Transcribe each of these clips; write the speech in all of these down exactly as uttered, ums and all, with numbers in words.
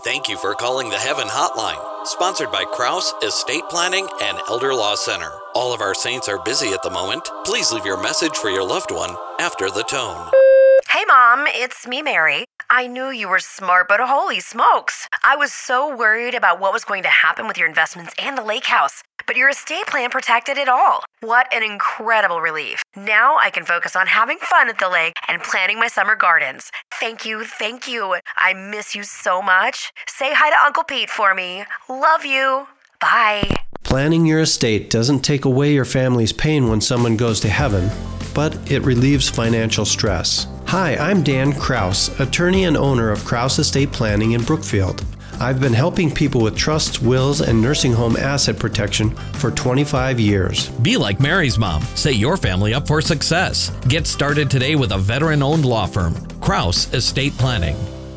Thank you for calling the Heaven Hotline, sponsored by Kraus Estate Planning and Elder Law Center. All of our saints are busy at the moment. Please leave your message for your loved one after the tone. Hey, Mom, it's me, Mary. I knew you were smart, but holy smokes. I was so worried about what was going to happen with your investments and the lake house, but your estate plan protected it all. What an incredible relief. Now I can focus on having fun at the lake and planting my summer gardens. Thank you, thank you. I miss you so much. Say hi to Uncle Pete for me. Love you. Bye. Planning your estate doesn't take away your family's pain when someone goes to heaven, but it relieves financial stress. Hi, I'm Dan Kraus, attorney and owner of Kraus Estate Planning in Brookfield. I've been helping people with trusts, wills, and nursing home asset protection for twenty-five years. Be like Mary's mom. Set your family up for success. Get started today with a veteran-owned law firm, Kraus Estate Planning.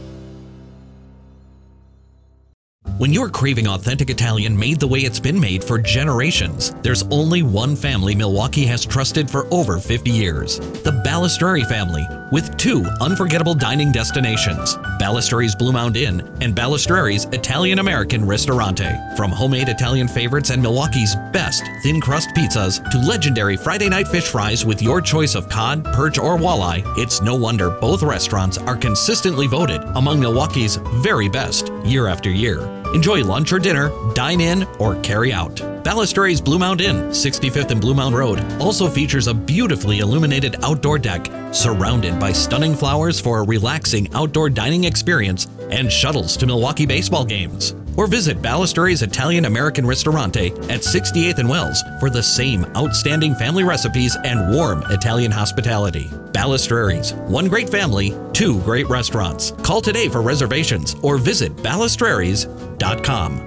When you're craving authentic Italian made the way it's been made for generations, there's only one family Milwaukee has trusted for over fifty years. The Balistreri family, with two unforgettable dining destinations, Balistreri's Blue Mound Inn and Balistreri's Italian-American Ristorante. From homemade Italian favorites and Milwaukee's best thin crust pizzas to legendary Friday night fish fries with your choice of cod, perch, or walleye, it's no wonder both restaurants are consistently voted among Milwaukee's very best year after year. Enjoy lunch or dinner, dine in, or carry out. Balistreri's Blue Mound Inn, sixty-fifth and Blue Mound Road, also features a beautifully illuminated outdoor deck surrounded by stunning flowers for a relaxing outdoor dining experience and shuttles to Milwaukee baseball games. Or visit Balistreri's Italian-American Ristorante at sixty-eighth and Wells for the same outstanding family recipes and warm Italian hospitality. Balistreri's, one great family, two great restaurants. Call today for reservations or visit balistreris dot com.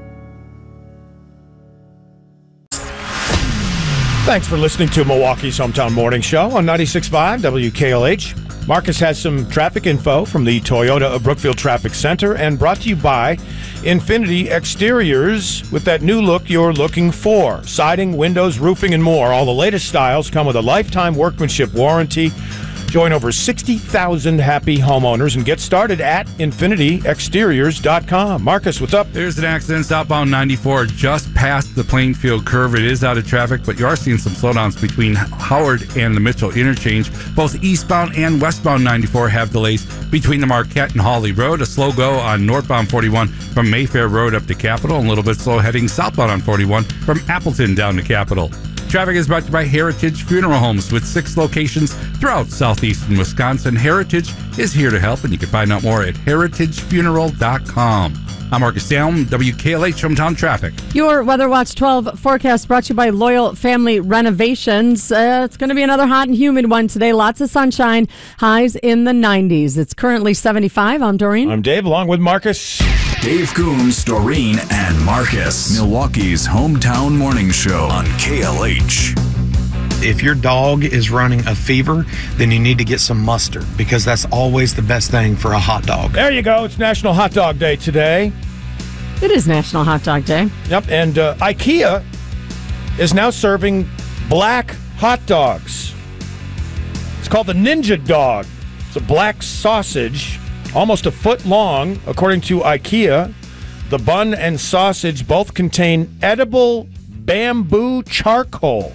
Thanks for listening to Milwaukee's Hometown Morning Show on ninety-six point five W K L H. Marcus has some traffic info from the Toyota of Brookfield Traffic Center and brought to you by Infinity Exteriors with that new look you're looking for. Siding, windows, roofing, and more. All the latest styles come with a lifetime workmanship warranty. Join over sixty thousand happy homeowners and get started at infinity exteriors dot com. Marcus, what's up? There's an accident southbound ninety-four just past the Plainfield curve. It is out of traffic, but you are seeing some slowdowns between Howard and the Mitchell interchange. Both eastbound and westbound ninety-four have delays between the Marquette and Hawley Road. A slow go on northbound forty-one from Mayfair Road up to Capitol. And a little bit slow heading southbound on forty-one from Appleton down to Capitol. Traffic is brought to you by Heritage Funeral Homes with six locations throughout southeastern Wisconsin. Heritage is here to help, and you can find out more at heritage funeral dot com. I'm Marcus Salem, W K L H Hometown Traffic. Your Weather Watch twelve forecast brought to you by Loyal Family Renovations. Uh, it's going to be another hot and humid one today. Lots of sunshine, highs in the nineties. It's currently seventy-five. I'm Doreen. I'm Dave, along with Marcus. Dave Coombs, Doreen, and Marcus. Milwaukee's Hometown Morning Show on K L H. If your dog is running a fever, then you need to get some mustard because that's always the best thing for a hot dog. There you go. It's National Hot Dog Day today. It is National Hot Dog Day. Yep, and uh, IKEA is now serving black hot dogs. It's called the Ninja Dog. It's a black sausage, almost a foot long, according to IKEA. The bun and sausage both contain edible bamboo charcoal.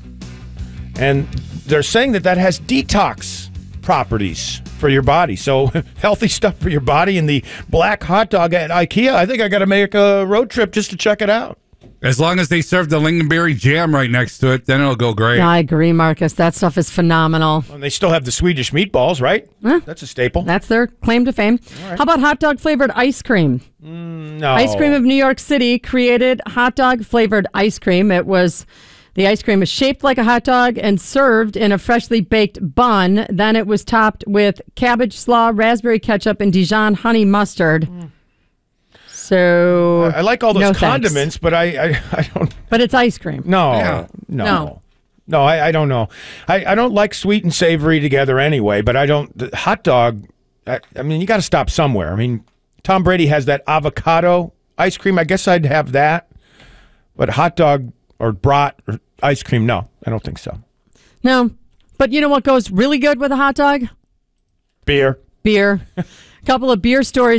And they're saying that that has detox properties for your body. So healthy stuff for your body. And the black hot dog at IKEA, I think I got to make a road trip just to check it out. As long as they serve the lingonberry jam right next to it, then it'll go great. Yeah, I agree, Marcus. That stuff is phenomenal. And they still have the Swedish meatballs, right? Huh? That's a staple. That's their claim to fame. Right. How about hot dog flavored ice cream? Mm, no. Ice Cream of New York City created hot dog flavored ice cream. It was... The ice cream is shaped like a hot dog and served in a freshly baked bun. Then it was topped with cabbage slaw, raspberry ketchup, and Dijon honey mustard. Mm. So I like all those no condiments, thanks. but I, I, I don't. But it's ice cream. No, yeah. no, no, no. I, I don't know. I, I don't like sweet and savory together anyway. But I don't. The hot dog. I, I mean, you got to stop somewhere. I mean, Tom Brady has that avocado ice cream. I guess I'd have that. But hot dog or brat or ice cream, no, I don't think so. No, but you know what goes really good with a hot dog? Beer. Beer. A couple of beer stories.